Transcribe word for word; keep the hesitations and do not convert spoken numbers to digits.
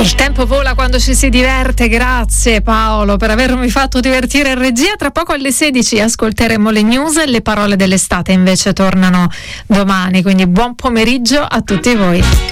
Il tempo vola quando ci si diverte, grazie Paolo per avermi fatto divertire in regia. Tra poco alle sedici ascolteremo le news e le parole dell'estate invece tornano domani, quindi buon pomeriggio a tutti voi.